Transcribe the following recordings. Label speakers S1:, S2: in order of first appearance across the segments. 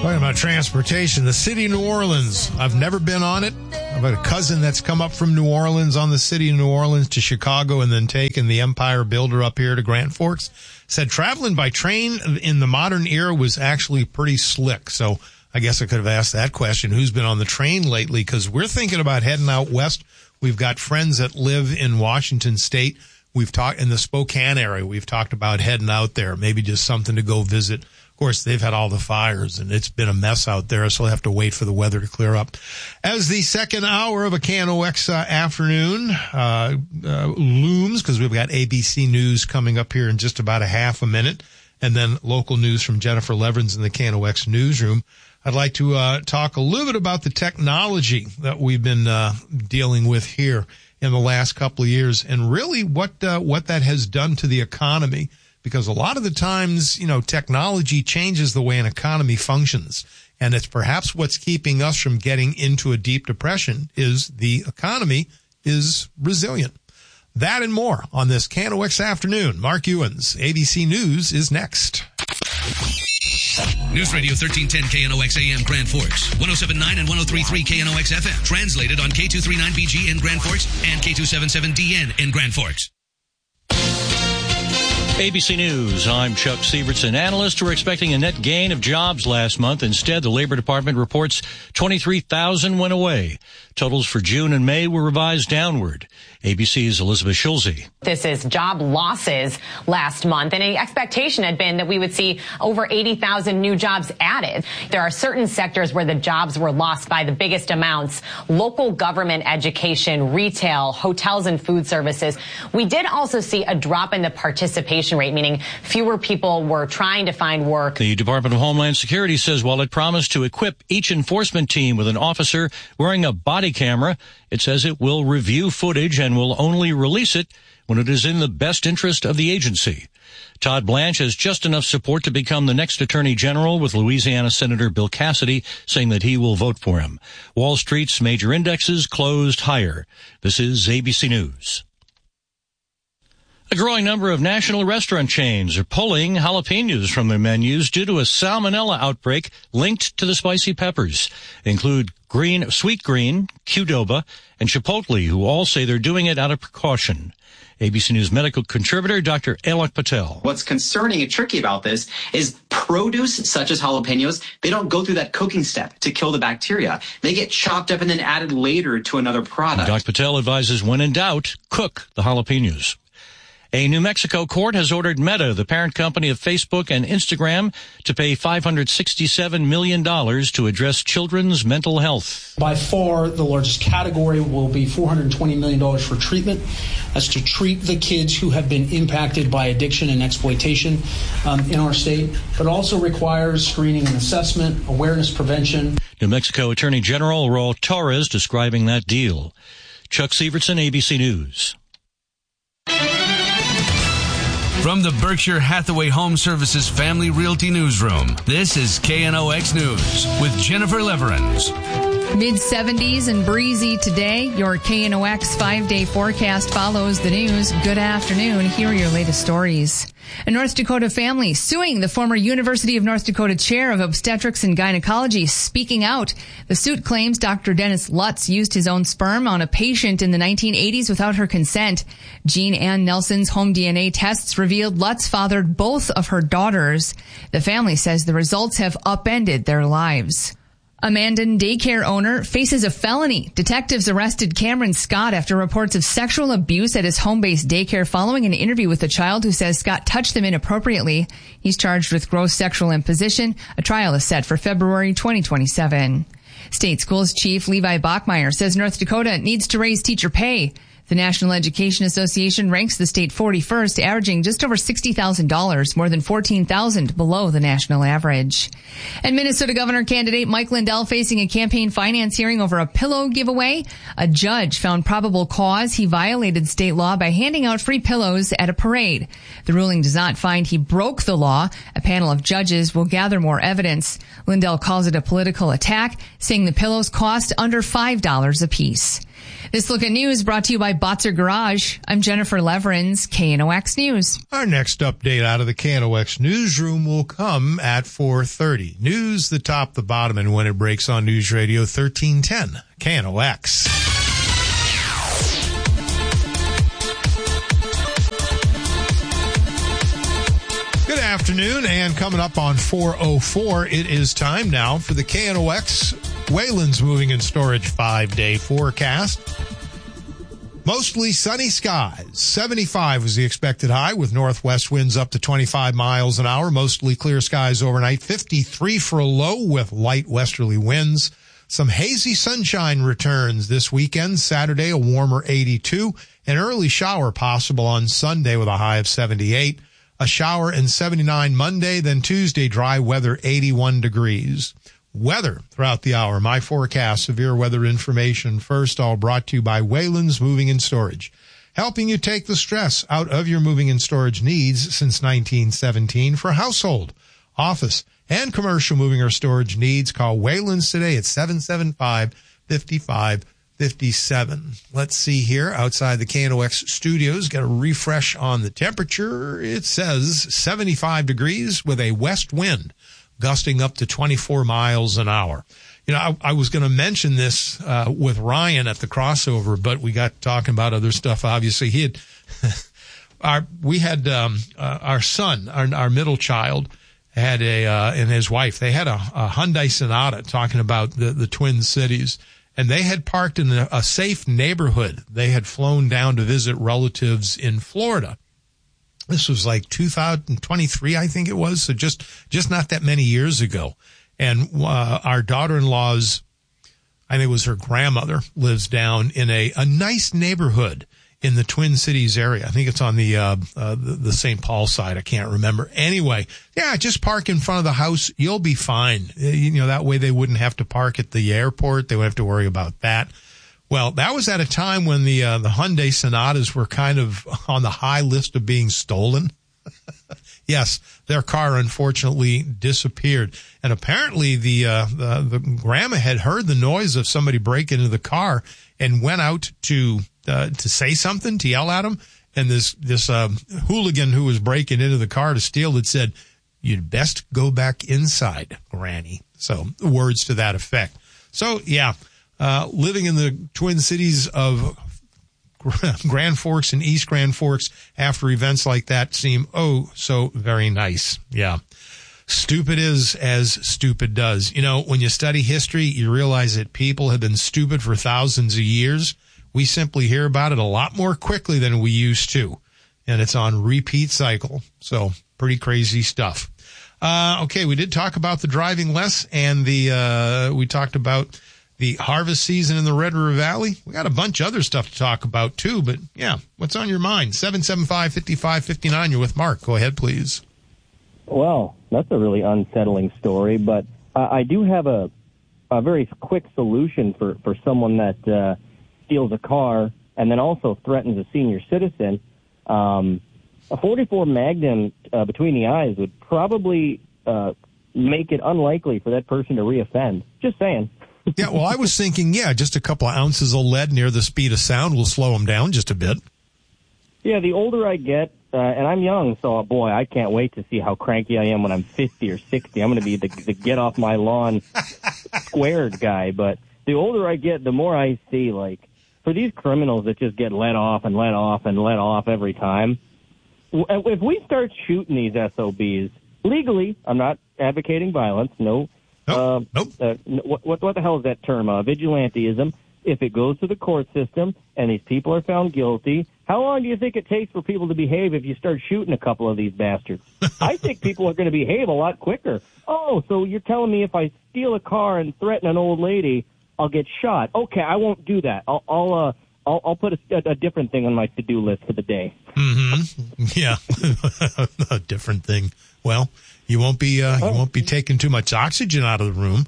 S1: Talking about transportation, the city of New Orleans. I've never been on it. I've got a cousin that's come up from New Orleans on the city of New Orleans to Chicago and then taken the Empire Builder up here to Grand Forks. Said traveling by train in the modern era was actually pretty slick. So I guess I could have asked that question. Who's been on the train lately? Because we're thinking about heading out west. We've got friends that live in Washington State. We've talked in the Spokane area. We've talked about heading out there, maybe just something to go visit. Of course, they've had all the fires, and it's been a mess out there, so we'll have to wait for the weather to clear up. As the second hour of a KNOX afternoon looms, because we've got ABC News coming up here in just about a half a minute, and then local news from Jennifer Leverins in the KNOX newsroom, I'd like to talk a little bit about the technology that we've been dealing with here in the last couple of years, and really what that has done to the economy. Because a lot of the times, you know, technology changes the way an economy functions. And it's perhaps what's keeping us from getting into a deep depression is the economy is resilient. That and more on this KNOX afternoon. Mark Ewens, ABC News, is next.
S2: News Radio 1310 KNOX AM Grand Forks, 107.9 and 103.3 KNOX FM. Translated on K239BG in Grand Forks and K277DN in Grand Forks.
S3: ABC News, I'm Chuck Sievertson. Analysts were expecting a net gain of jobs last month. Instead, the Labor Department reports 23,000 went away. Totals for June and May were revised downward. ABC's Elizabeth Schulze.
S4: This is job losses last month, and the expectation had been that we would see over 80,000 new jobs added. There are certain sectors where the jobs were lost by the biggest amounts: local government, education, retail, hotels, and food services. We did also see a drop in the participation rate, meaning fewer people were trying to find work.
S3: The Department of Homeland Security says while it promised to equip each enforcement team with an officer wearing a body camera, it says it will review footage and will only release it when it is in the best interest of the agency. Todd Blanche has just enough support to become the next Attorney General, with Louisiana Senator Bill Cassidy saying that he will vote for him. Wall Street's major indexes closed higher. This is ABC News. A growing number of national restaurant chains are pulling jalapenos from their menus due to a salmonella outbreak linked to the spicy peppers. They include Sweet Green, Qdoba, and Chipotle, who all say they're doing it out of precaution. ABC News medical contributor Dr. Alok Patel.
S5: What's concerning and tricky about this is produce such as jalapenos, they don't go through that cooking step to kill the bacteria. They get chopped up and then added later to another product.
S3: Dr. Patel advises when in doubt, cook the jalapenos. A New Mexico court has ordered Meta, the parent company of Facebook and Instagram, to pay $567 million to address children's mental health.
S6: By far, the largest category will be $420 million for treatment. That's to treat the kids who have been impacted by addiction and exploitation in our state, but also requires screening and assessment, awareness prevention.
S3: New Mexico Attorney General Raul Torres describing that deal. Chuck Sievertson, ABC News.
S2: From the Berkshire Hathaway Home Services Family Realty Newsroom, this is KNOX News with Jennifer Leverins.
S7: Mid-70s and breezy today. Your KNOX 5-day forecast follows the news. Good afternoon. Here are your latest stories. A North Dakota family suing the former University of North Dakota chair of obstetrics and gynecology, speaking out. The suit claims Dr. Dennis Lutz used his own sperm on a patient in the 1980s without her consent. Jean Ann Nelson's home DNA tests revealed Lutz fathered both of her daughters. The family says the results have upended their lives. A Mandan daycare owner faces a felony. Detectives arrested Cameron Scott after reports of sexual abuse at his home-based daycare following an interview with a child who says Scott touched them inappropriately. He's charged with gross sexual imposition. A trial is set for February 2027. State Schools Chief Levi Bachmeyer says North Dakota needs to raise teacher pay. The National Education Association ranks the state 41st, averaging just over $60,000, more than $14,000 below the national average. And Minnesota Governor candidate Mike Lindell facing a campaign finance hearing over a pillow giveaway. A judge found probable cause he violated state law by handing out free pillows at a parade. The ruling does not find he broke the law. A panel of judges will gather more evidence. Lindell calls it a political attack, saying the pillows cost under $5 apiece. This look at news brought to you by Botzer Garage. I'm Jennifer Leverins, KNOX News.
S1: Our next update out of the KNOX newsroom will come at 4:30. News, the top, the bottom, and when it breaks on News Radio 1310, KNOX. Good afternoon, and coming up on 4:04, it is time now for the KNOX Wayland's Moving and Storage 5-day forecast. Mostly sunny skies. 75 was the expected high with northwest winds up to 25 miles an hour. Mostly clear skies overnight. 53 for a low with light westerly winds. Some hazy sunshine returns this weekend. Saturday, a warmer 82. An early shower possible on Sunday with a high of 78. A shower and 79 Monday. Then Tuesday, dry weather, 81 degrees. Weather throughout the hour. My forecast, severe weather information first, all brought to you by Wayland's Moving and Storage, helping you take the stress out of your moving and storage needs since 1917 for household, office, and commercial moving or storage needs. Call Wayland's today at 775-5557. Let's see here outside the KNOX studios. Got a refresh on the temperature. It says 75 degrees with a west wind gusting up to 24 miles an hour. You know, I was going to mention this with Ryan at the crossover, but we got talking about other stuff. Obviously, he had our son, our middle child, had and his wife. They had a Hyundai Sonata, talking about the Twin Cities, and they had parked in a safe neighborhood. They had flown down to visit relatives in Florida. This was like 2023, I think it was. So just not that many years ago. And, our daughter-in-law's, I think it was her grandmother, lives down in a nice neighborhood in the Twin Cities area. I think it's on the St. Paul side. I can't remember. Anyway, yeah, just park in front of the house. You'll be fine. You know, that way they wouldn't have to park at the airport. They wouldn't have to worry about that. Well, that was at a time when the Hyundai Sonatas were kind of on the high list of being stolen. Yes, their car unfortunately disappeared. And apparently the grandma had heard the noise of somebody breaking into the car and went out to say something, to yell at him. And this hooligan who was breaking into the car to steal had said, "You'd best go back inside, Granny." So words to that effect. So yeah. Living in the Twin Cities of Grand Forks and East Grand Forks after events like that seem so very nice. Yeah. Stupid is as stupid does. You know, when you study history, you realize that people have been stupid for thousands of years. We simply hear about it a lot more quickly than we used to. And it's on repeat cycle. So pretty crazy stuff. Okay, we did talk about the driving less, and we talked about the harvest season in the Red River Valley. We got a bunch of other stuff to talk about too, but yeah, what's on your mind? 775-5559. You're with Mark. Go ahead, please.
S8: Well, that's a really unsettling story, but I do have a very quick solution for someone that steals a car and then also threatens a senior citizen. A 44 Magnum between the eyes would probably make it unlikely for that person to reoffend. Just saying.
S1: Yeah, well, I was thinking, just a couple of ounces of lead near the speed of sound will slow them down just a bit.
S8: Yeah, the older I get, and I'm young, so, boy, I can't wait to see how cranky I am when I'm 50 or 60. I'm going to be the get-off-my-lawn squared guy. But the older I get, the more I see, like, for these criminals that just get let off and let off and let off every time, if we start shooting these SOBs legally, I'm not advocating violence, no.
S1: Nope.
S8: What the hell is that term? Vigilantism. If it goes to the court system and these people are found guilty, how long do you think it takes for people to behave if you start shooting a couple of these bastards? I think people are going to behave a lot quicker. Oh, so you're telling me if I steal a car and threaten an old lady, I'll get shot? Okay, I won't do that. I'll put a different thing on my to-do list for the day.
S1: Mm-hmm. Yeah, a different thing. Well, you won't be taking too much oxygen out of the room.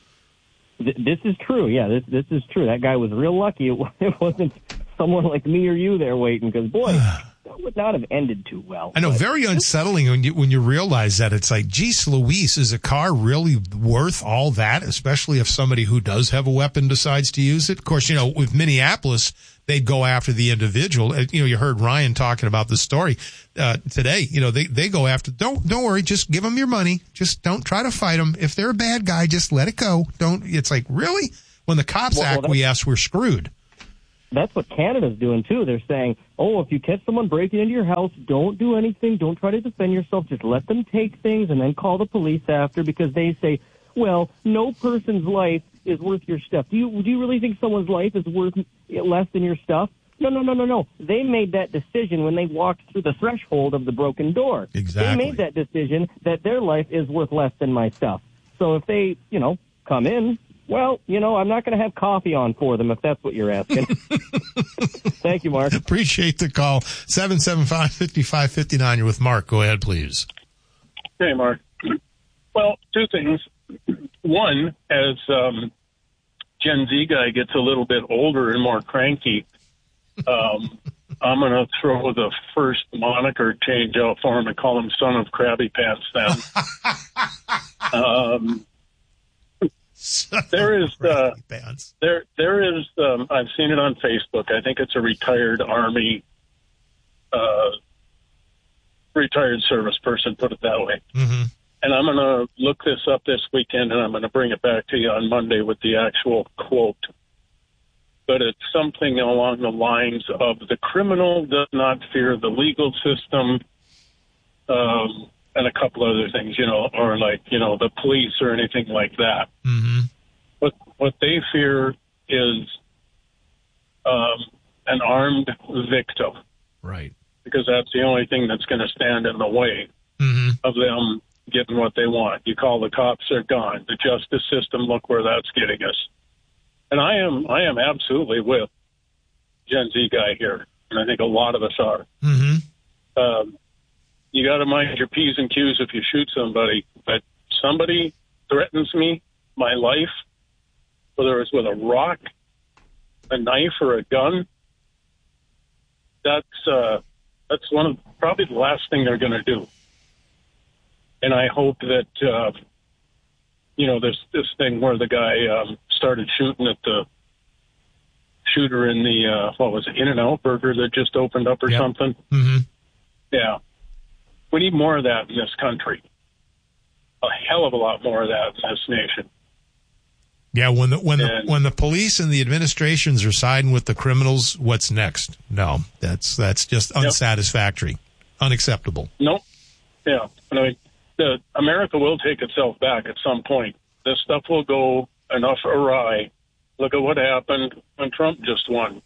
S8: This is true. Yeah, this is true. That guy was real lucky. It wasn't someone like me or you there waiting, because, boy, would not have ended too well.
S1: I know, very unsettling when you realize that. It's like, geez Louise, is a car really worth all that, especially if somebody who does have a weapon decides to use it? Of course, with Minneapolis, they'd go after the individual. You heard Ryan talking about the story today. They go after, don't worry, just give them your money. Just don't try to fight them. If they're a bad guy, just let it go. It's like, really? When the cops acquiesce, we're screwed.
S8: That's what Canada's doing, too. They're saying, if you catch someone breaking into your house, don't do anything. Don't try to defend yourself. Just let them take things and then call the police after, because they say, well, no person's life is worth your stuff. Do you really think someone's life is worth less than your stuff? No. They made that decision when they walked through the threshold of the broken door.
S1: Exactly.
S8: They made that decision that their life is worth less than my stuff. So if they, come in, well, I'm not going to have coffee on for them, if that's what you're asking. Thank you, Mark.
S1: Appreciate the call. 775-5559. You're with Mark. Go ahead, please.
S9: Hey, Mark. Well, two things. One, as Gen Z guy gets a little bit older and more cranky, I'm going to throw the first moniker change out for him and call him Son of Krabby Pants then. There is I've seen it on Facebook. I think it's a retired Army, retired service person, put it that way.
S1: Mm-hmm.
S9: And I'm going to look this up this weekend, and I'm going to bring it back to you on Monday with the actual quote. But it's something along the lines of, the criminal does not fear the legal system, and a couple other things, or like, the police or anything like that.
S1: Mm-hmm.
S9: What they fear is an armed victim.
S1: Right.
S9: Because that's the only thing that's going to stand in the way of them getting what they want. You call the cops, they're gone. The justice system, look where that's getting us. And I am absolutely with Gen Z guy here, and I think a lot of us are.
S1: Mm-hmm.
S9: You got to mind your P's and Q's if you shoot somebody. But somebody threatens me, my life, whether it's with a rock, a knife, or a gun, that's one of probably the last thing they're going to do. And I hope that this thing where the guy started shooting at the shooter in the In-N-Out Burger that just opened up or something.
S1: Mm-hmm.
S9: Yeah. We need more of that in this country. A hell of a lot more of that in this nation.
S1: Yeah, when the police and the administrations are siding with the criminals, what's next? No, that's just unsatisfactory, unacceptable.
S9: Nope. Yeah, America will take itself back at some point. This stuff will go enough awry. Look at what happened when Trump just won.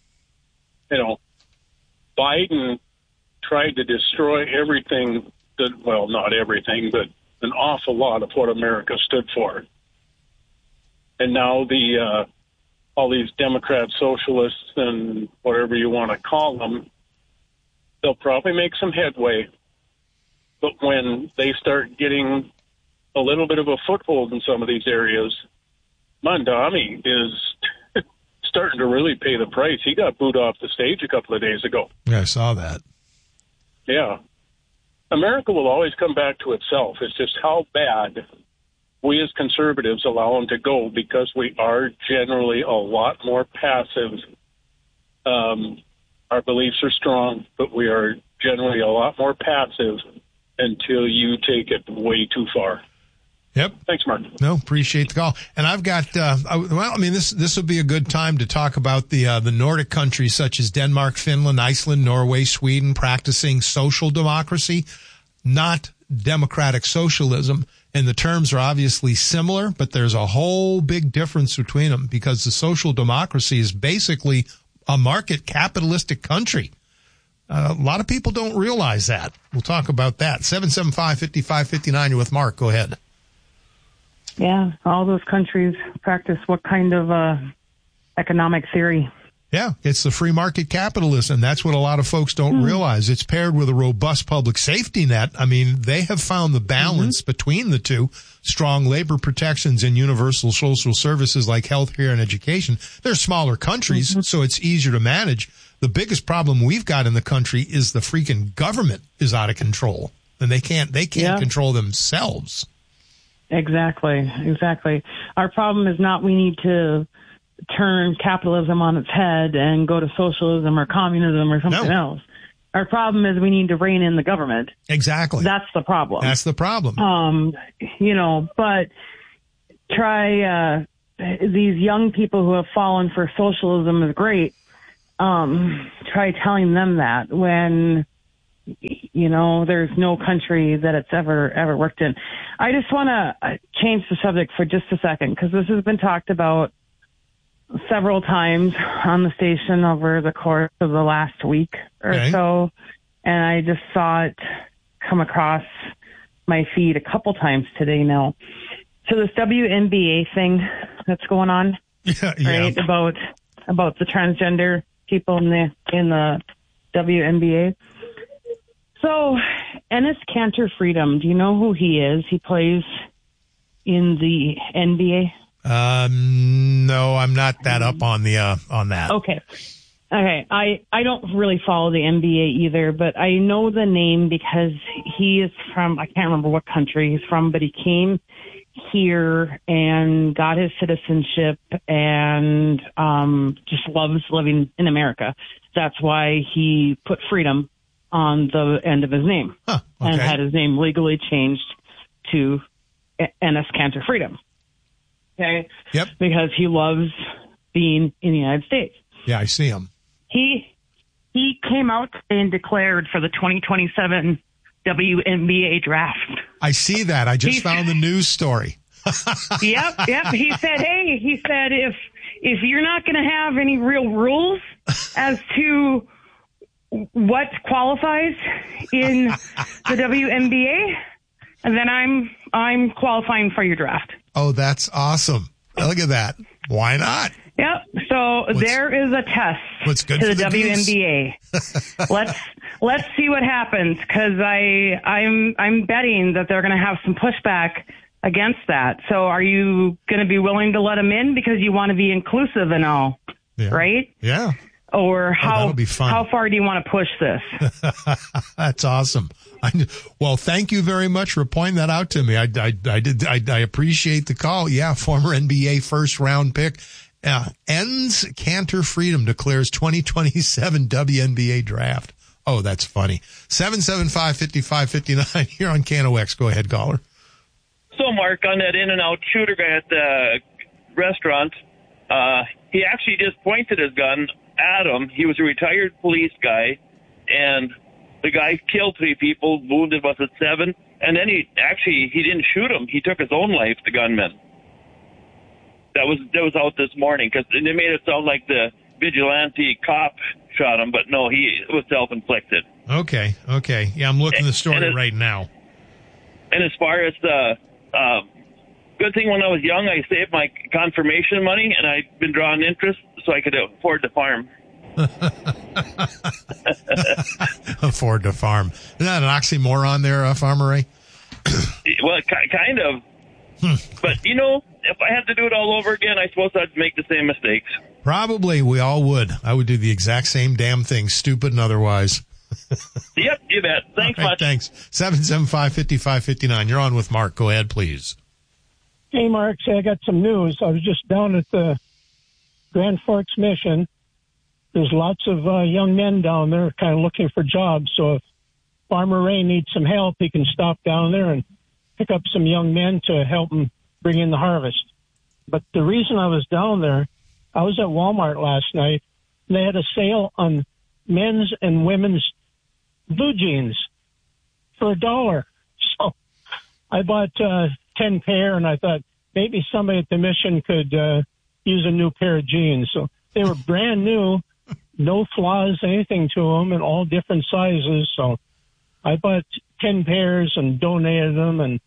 S9: Biden tried to destroy everything not everything, but an awful lot of what America stood for. And now all these Democrat socialists and whatever you want to call them, they'll probably make some headway. But when they start getting a little bit of a foothold in some of these areas, Mamdani is starting to really pay the price. He got booed off the stage a couple of days ago.
S1: Yeah, I saw that.
S9: Yeah. America will always come back to itself. It's just how bad we as conservatives allow them to go, because we are generally a lot more passive. Our beliefs are strong, but we are generally a lot more passive until you take it way too far.
S1: Yep.
S9: Thanks, Mark.
S1: No, appreciate the call. And I've got, this would be a good time to talk about the Nordic countries such as Denmark, Finland, Iceland, Norway, Sweden, practicing social democracy, not democratic socialism. And the terms are obviously similar, but there's a whole big difference between them, because the social democracy is basically a market capitalistic country. A lot of people don't realize that. We'll talk about that. 775-5559, you're with Mark. Go ahead.
S10: Yeah, all those countries practice what kind of economic theory?
S1: Yeah, it's the free market capitalism. That's what a lot of folks don't realize. It's paired with a robust public safety net. I mean, they have found the balance between the two. Strong labor protections and universal social services like healthcare and education. They're smaller countries, so it's easier to manage. The biggest problem we've got in the country is the freaking government is out of control, and they can't control themselves.
S10: Exactly. Our problem is not we need to turn capitalism on its head and go to socialism or communism or something else. Our problem is we need to rein in the government.
S1: Exactly.
S10: That's the problem.
S1: But
S10: try these young people who have fallen for socialism is great. Try telling them that when, there's no country that it's ever worked in. I just want to change the subject for just a second, because this has been talked about several times on the station over the course of the last week or so, and I just saw it come across my feed a couple times today now. So this WNBA thing that's going on, right? About the transgender people in the WNBA. So Enes Kanter Freedom, do you know who he is? He plays in the NBA.
S1: No, I'm not that up on that.
S10: Okay. I don't really follow the NBA either, but I know the name because he is from, I can't remember what country he's from, but he came here and got his citizenship and just loves living in America. That's why he put freedom on the end of his name and had his name legally changed to Enes Kanter Freedom. Okay.
S1: Yep.
S10: Because he loves being in the United States.
S1: Yeah, I see him.
S10: He came out and declared for the 2027 WNBA draft.
S1: I see that. I just found the news story.
S10: Yep. He said, if you're not going to have any real rules as to what qualifies in the WNBA, then I'm qualifying for your draft.
S1: Oh, that's awesome. Look at that. Why not?
S10: Yep. So there is a test to the WNBA. Let's see what happens, because I'm betting that they're going to have some pushback against that. So are you going to be willing to let them in because you want to be inclusive and all, right?
S1: Yeah.
S10: Or how far do you want to push this?
S1: That's awesome. Well, thank you very much for pointing that out to me. I appreciate the call. Yeah, former NBA first round pick. Enes Kanter Freedom declares 2027 WNBA draft. Oh, that's funny. 775-5559 here on KNOX. Go ahead, caller.
S11: So, Mark, on that In-N-Out shooter guy at the restaurant, he actually just pointed his gun at him. He was a retired police guy, and the guy killed 3 people, wounded was at 7, and then he didn't shoot him. He took his own life, the gunman. That was out this morning, because they made it sound like the vigilante cop shot him, but no, it was self-inflicted.
S1: Okay. Yeah, I'm looking at the story right now.
S11: And as far as the good thing, when I was young, I saved my confirmation money, and I've been drawing interest so I could afford to farm.
S1: Afford to farm. Isn't that an oxymoron there, Farmer Ray?
S11: Well, kind of. But, if I had to do it all over again, I suppose I'd make the same mistakes.
S1: Probably. We all would. I would do the exact same damn thing, stupid and otherwise.
S11: Yep, you bet. Thanks much.
S1: Thanks. 775-5559. You're on with Mark. Go ahead, please.
S12: Hey, Mark. I got some news. I was just down at the Grand Forks Mission. There's lots of young men down there kind of looking for jobs. So if Farmer Ray needs some help, he can stop down there and pick up some young men to help him bring in the harvest. But the reason I was down there, I was at Walmart last night, and they had a sale on men's and women's blue jeans for $1. So I bought 10 pair, and I thought maybe somebody at the mission could use a new pair of jeans. So they were brand new, no flaws, anything to them, and all different sizes. So I bought 10 pairs and donated them, and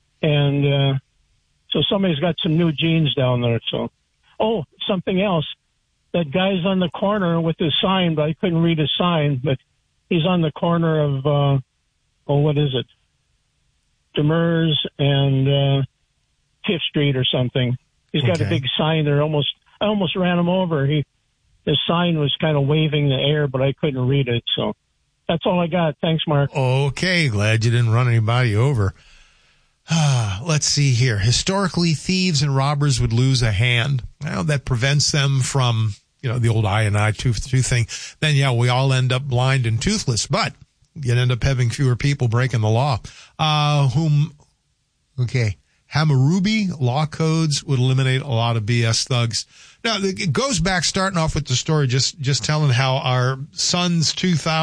S12: so somebody's got some new jeans down there. So, something else. That guy's on the corner with his sign, but I couldn't read his sign, but he's on the corner of, what is it? Demers and 5th Street or something. He's got a big sign there. I almost ran him over. He the sign was kind of waving the air, but I couldn't read it. So that's all I got. Thanks, Mark.
S1: Okay, glad you didn't run anybody over. Let's see here. Historically, thieves and robbers would lose a hand. Well, that prevents them from, the old eye and eye, tooth thing. Then, we all end up blind and toothless, but you'd end up having fewer people breaking the law. Hammurabi law codes would eliminate a lot of BS thugs. Now, it goes back, starting off with the story, just telling how our son's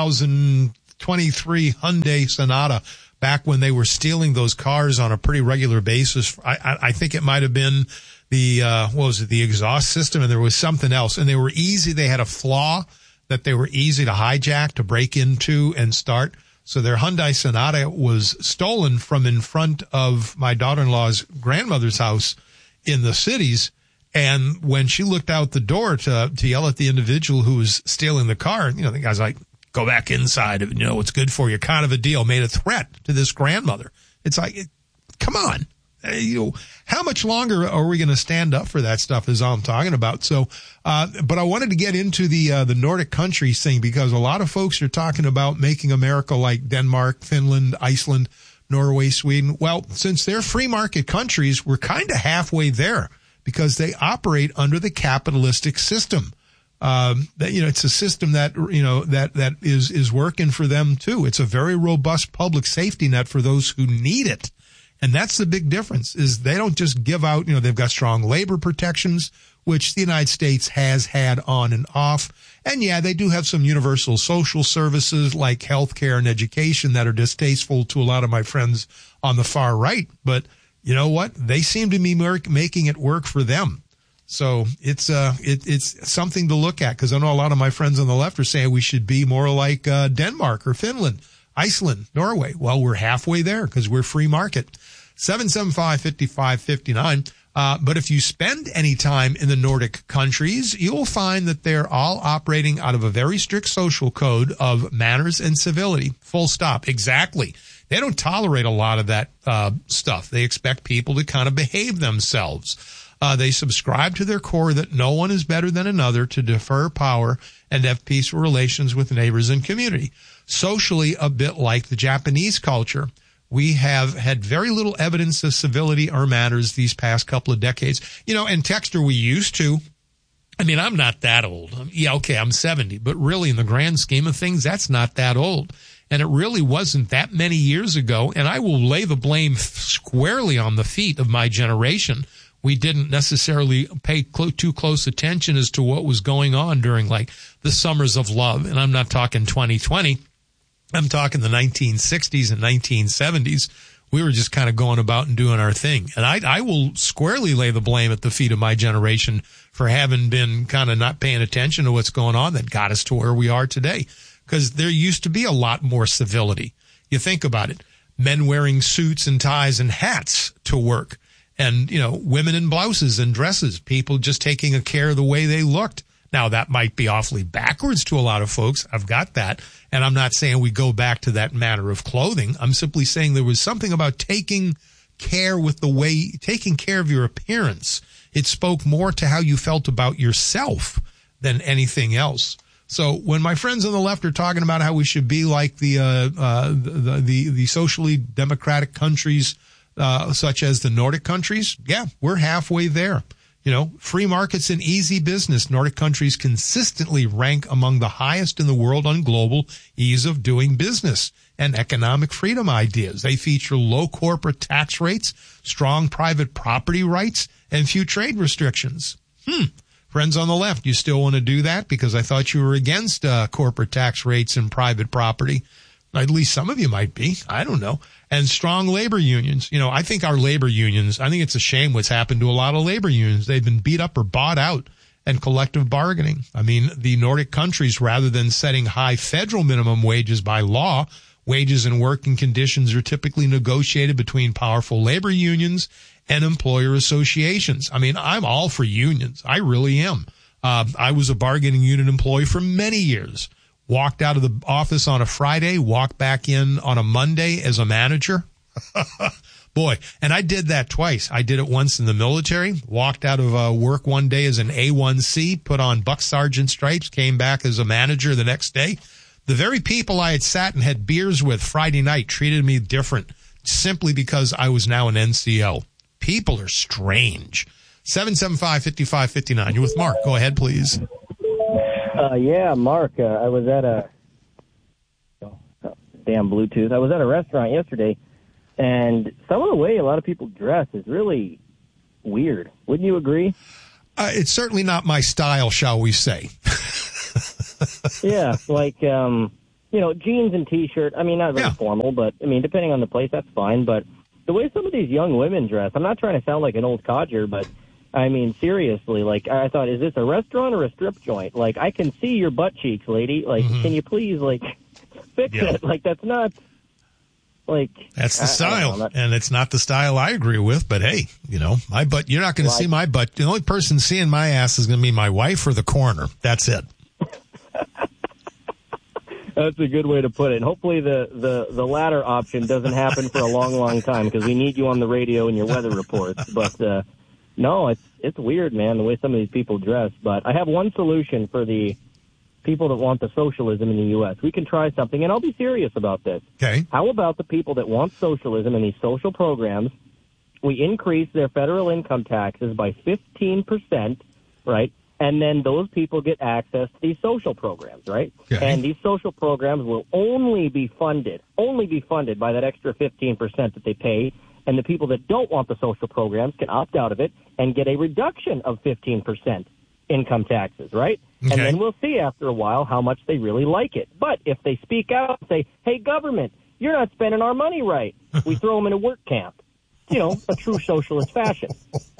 S1: 2023 Hyundai Sonata, back when they were stealing those cars on a pretty regular basis, I think it might have been the exhaust system, and there was something else, and they were easy. They had a flaw that they were easy to hijack, to break into and start. So their Hyundai Sonata was stolen from in front of my daughter-in-law's grandmother's house in the cities. And when she looked out the door to yell at the individual who was stealing the car, the guy's like, go back inside, it's good for you, kind of a deal, made a threat to this grandmother. It's like, come on. How much longer are we going to stand up for that stuff is all I'm talking about. So, but I wanted to get into the Nordic countries thing, because a lot of folks are talking about making America like Denmark, Finland, Iceland, Norway, Sweden. Well, since they're free market countries, we're kind of halfway there, because they operate under the capitalistic system. It's a system that, that is working for them too. It's a very robust public safety net for those who need it. And that's the big difference, is they don't just give out, they've got strong labor protections, which the United States has had on and off. And they do have some universal social services like healthcare and education that are distasteful to a lot of my friends on the far right. But you know what? They seem to be making it work for them. So it's something to look at, because I know a lot of my friends on the left are saying we should be more like Denmark or Finland, Iceland, Norway. Well, we're halfway there, because we're free market. 775-5559. But if you spend any time in the Nordic countries, you'll find that they're all operating out of a very strict social code of manners and civility. Full stop. Exactly. They don't tolerate a lot of that stuff. They expect people to kind of behave themselves. They subscribe to their core that no one is better than another, to defer power and have peaceful relations with neighbors and community. Socially, a bit like the Japanese culture. We have had very little evidence of civility or manners these past couple of decades. And Texter, we used to. I'm not that old. I'm 70, but really in the grand scheme of things, that's not that old. And it really wasn't that many years ago. And I will lay the blame squarely on the feet of my generation. We didn't necessarily pay too close attention as to what was going on during like the summers of love. And I'm not talking 2020. I'm talking the 1960s and 1970s. We were just kind of going about and doing our thing. And I will squarely lay the blame at the feet of my generation for having been kind of not paying attention to what's going on that got us to where we are today. Because there used to be a lot more civility. You think about it. Men wearing suits and ties and hats to work. And, women in blouses and dresses. People just taking a care of the way they looked. Now, that might be awfully backwards to a lot of folks. I've got that. And I'm not saying we go back to that manner of clothing. I'm simply saying there was something about taking care of your appearance. It spoke more to how you felt about yourself than anything else. So when my friends on the left are talking about how we should be like the socially democratic countries, such as the Nordic countries, we're halfway there. Free markets and easy business. Nordic countries consistently rank among the highest in the world on global ease of doing business and economic freedom ideas. They feature low corporate tax rates, strong private property rights, and few trade restrictions. Friends on the left, you still want to do that? Because I thought you were against corporate tax rates and private property. At least some of you might be. I don't know. And strong labor unions. I think our labor unions, I think it's a shame what's happened to a lot of labor unions. They've been beat up or bought out, and collective bargaining. The Nordic countries, rather than setting high federal minimum wages by law, wages and working conditions are typically negotiated between powerful labor unions and employer associations. I'm all for unions. I really am. I was a bargaining unit employee for many years. Walked out of the office on a Friday, walked back in on a Monday as a manager. Boy, and I did that twice. I did it once in the military, walked out of work one day as an A1C, put on buck sergeant stripes, came back as a manager the next day. The very people I had sat and had beers with Friday night treated me different simply because I was now an NCO. People are strange. 775-5559. You're with Mark. Go ahead, please.
S8: Yeah, Mark, I was at a damn Bluetooth. I was at a restaurant yesterday, and some of the way a lot of people dress is really weird. Wouldn't you agree?
S1: It's certainly not my style, shall we say.
S8: Yeah, like, jeans and T-shirt. I mean, not very formal, but, I mean, depending on the place, that's fine. But the way some of these young women dress, I'm not trying to sound like an old codger, but, I mean, seriously, like, I thought, is this a restaurant or a strip joint? Like, I can see your butt cheeks, lady. Like, can you please, like, fix it? Like, that's not... Like,
S1: that's the style, and it's not the style I agree with, but hey, my butt, you're not going to see my butt. The only person seeing my ass is going to be my wife or the coroner. That's it.
S8: That's a good way to put it. And hopefully the latter option doesn't happen for a long, long time, because we need you on the radio and your weather reports. But, no, it's weird, man, the way some of these people dress. But I have one solution for the people that want the socialism in the U.S. We can try something, and I'll be serious about this.
S1: Okay.
S8: How about the people that want socialism in these social programs? We increase their federal income taxes by 15%, right? And then those people get access to these social programs, right? Okay. And these social programs will only be funded by that extra 15% that they pay. And the people that don't want the social programs can opt out of it and get a reduction of 15%. Income taxes, right? Okay. And then we'll see after a while how much they really like it. But if they speak out and say, hey, government, you're not spending our money right, we throw them in a work camp. A true socialist fashion.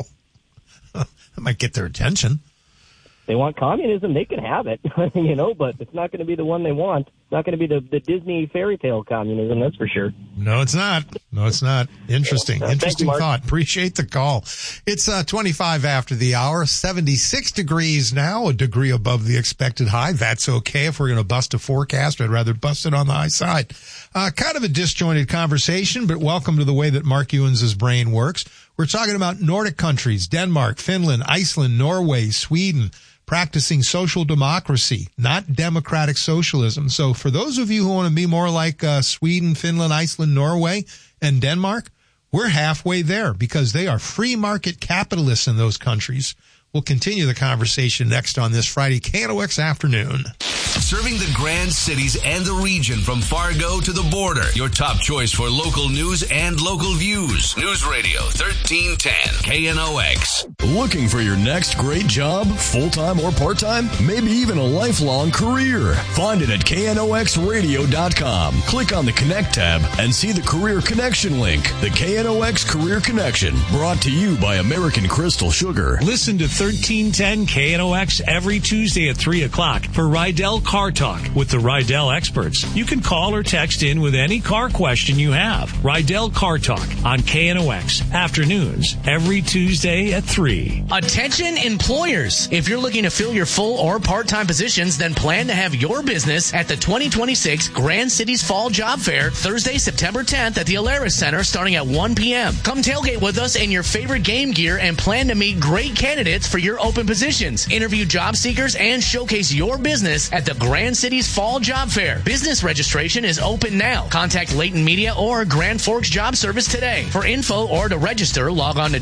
S1: That might get their attention.
S8: They want communism, they can have it, but it's not going to be the one they want. It's not going to be the Disney fairy tale communism, that's for sure.
S1: No, it's not. Interesting. Interesting thought. Appreciate the call. It's 25 after the hour, 76 degrees now, a degree above the expected high. That's okay. If we're going to bust a forecast, I'd rather bust it on the high side. Kind of a disjointed conversation, but welcome to the way that Mark Ewens' brain works. We're talking about Nordic countries, Denmark, Finland, Iceland, Norway, Sweden, practicing social democracy, not democratic socialism. So for those of you who want to be more like Sweden, Finland, Iceland, Norway, and Denmark, we're halfway there because they are free market capitalists in those countries. We'll continue the conversation next on this Friday KNOX afternoon.
S2: Serving the Grand Cities and the region from Fargo to the border. Your top choice for local news and local views. News Radio 1310 KNOX.
S13: Looking for your next great job, full-time or part-time? Maybe even a lifelong career? Find it at KNOXradio.com. Click on the Connect tab and see the Career Connection link. The KNOX Career Connection, brought to you by American Crystal Sugar.
S14: Listen to 1310 KNOX every Tuesday at 3 o'clock for Rydell Car Talk with the Rydell experts. You can call or text in with any car question you have. Rydell Car Talk on KNOX afternoons every Tuesday at 3.
S15: Attention employers. If you're looking to fill your full or part-time positions, then plan to have your business at the 2026 Grand Cities Fall Job Fair, Thursday, September 10th at the Alaris Center starting at 1 p.m. Come tailgate with us in your favorite game gear and plan to meet great candidates for your open positions. Interview job seekers and showcase your business at the Grand Cities Fall Job Fair. Business registration is open now. Contact Leighton Media or Grand Forks Job Service today. For info or to register, log on to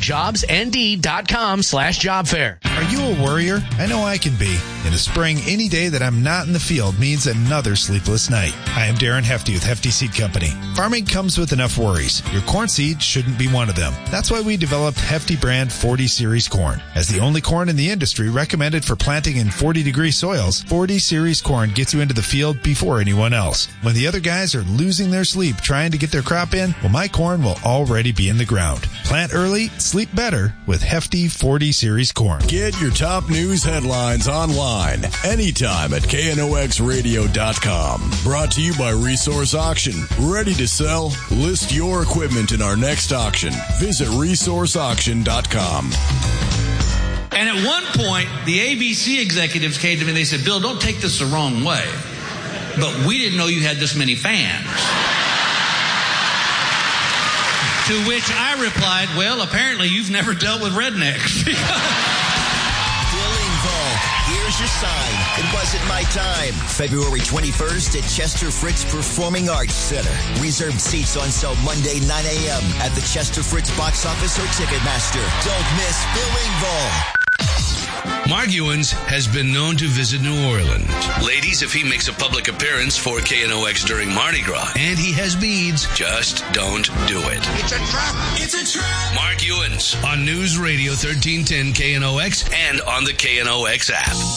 S15: jobsnd.com/jobfair.
S16: Are you a worrier? I know I can be. In the spring, any day that I'm not in the field means another sleepless night. I am Darren Hefty with Hefty Seed Company. Farming comes with enough worries. Your corn seed shouldn't be one of them. That's why we developed Hefty brand 40 Series corn. As the only corn in the industry recommended for planting in 40-degree soils, 40 Series corn gets you into the field before anyone else. When the other guys are losing their sleep trying to get their crop in, well, my corn will already be in the ground. Plant early, sleep better with Hefty 40 Series corn.
S13: Get your top news headlines online anytime at KNOXradio.com. Brought to you by Resource Auction. Ready to sell? List your equipment in our next auction. Visit resourceauction.com.
S17: And at one point, the ABC executives came to me and they said, Bill, don't take this the wrong way, but we didn't know you had this many fans. To which I replied, well, apparently you've never dealt with rednecks.
S18: Bill Engvall, here's your sign. It wasn't my time. February 21st at Chester Fritz Performing Arts Center. Reserved seats on sale Monday, 9 a.m. at the Chester Fritz box office or Ticketmaster. Don't miss Bill Engvall.
S2: Mark Ewens has been known to visit New Orleans. Ladies, if he makes a public appearance for KNOX during Mardi Gras and he has beads, just don't do it.
S18: It's a trap. It's a trap.
S2: Mark Ewens on News Radio 1310 KNOX and on the KNOX app.